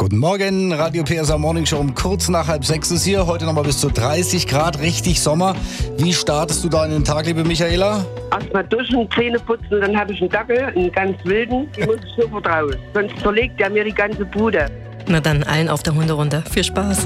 Guten Morgen, Radio PSA Morning Show um kurz nach 5:30 ist hier. Heute nochmal bis zu 30 Grad, richtig Sommer. Wie startest du da in den Tag, liebe Michaela? Erstmal duschen, Zähne putzen, dann habe ich einen Dackel, einen ganz wilden, die muss ich sofort raus. Sonst zerlegt der mir die ganze Bude. Na dann allen auf der Hunderunde. Viel Spaß.